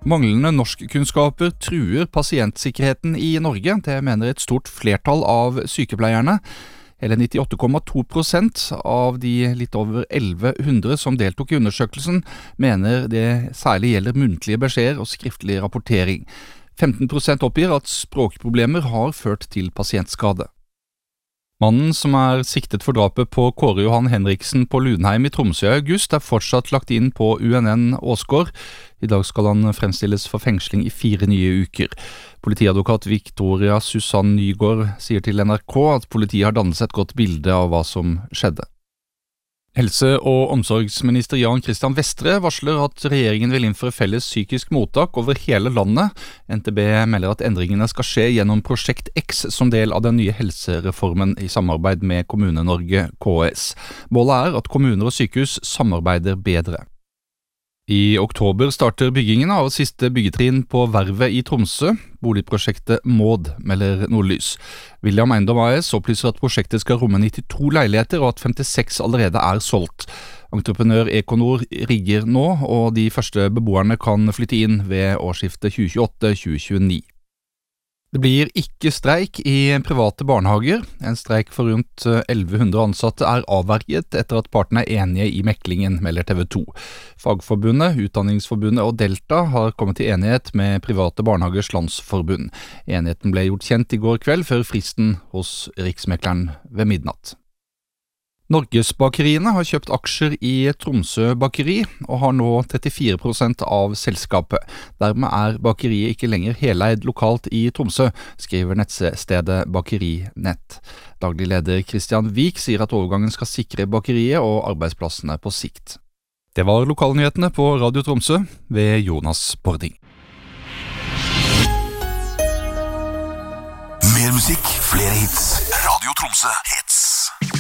Manglende norskkunnskaper truer pasientsikkerheten i Norge, det mener et stort flertall av sykepleierne. Hele 98,2% av de litt over 1100 som deltok i undersøkelsen, mener det særlig gjelder muntlige beskjeder og skriftlig rapportering. 15% oppgir at språkproblemer har ført til pasientskade. Mannen som siktet for drapet på Kåre Johan Henriksen på Lunheim i Tromsø i august, fortsatt lagt inn på UNN Åsgård. I dag skal han fremstilles for fengsling i 4 nye uker. Politiadvokat Victoria Susann Nygaard sier til NRK at politiet har dannet seg et godt bilde av hva som skjedde. Helse- og omsorgsminister Jan Christian Vestre varsler at regjeringen vil innføre felles psykisk mottak over hele landet. NTB melder at endringene skal skje gjennom Prosjekt X som del av den nye helsereformen i samarbeid med Kommune-Norge KS. Målet at kommuner og sykehus samarbeider bedre. I oktober starter byggingen av siste byggetrinn på Vervet i Tromsø. Boligprosjektet Maud melder Nordlys. William Eiendom AS opplyser at prosjektet skal romme 92 leiligheter og at 56 allerede solgt. Entreprenør Econor rigger nå, og de første beboerne kan flytte inn ved årsskiftet 2028-2029. Det blir ikke streik i private barnehager. En streik for rundt 1100 ansatte avverget etter at partene enige i meklingen, melder TV 2. Fagforbundet, Utdanningsforbundet og Delta har kommet til enighet med Private Barnehagers Landsforbund. Enigheten ble gjort kjent i går kveld før fristen hos Riksmekleren ved midnatt. Norgesbakeriene har kjøpt aksjer i Tromsø bakeri og har nå 34% av selskapet. Dermed bakeriet ikke lenger heleid lokalt i Tromsø, skriver nettstedet Bakerinett. Daglig leder Christian Vik sier at overgangen skal sikre bakeriet og arbeidsplassene på sikt. Det var lokalnyhetene på Radio Tromsø ved Jonas Bording. Mer musikk, flere hits. Radio Tromsø hits.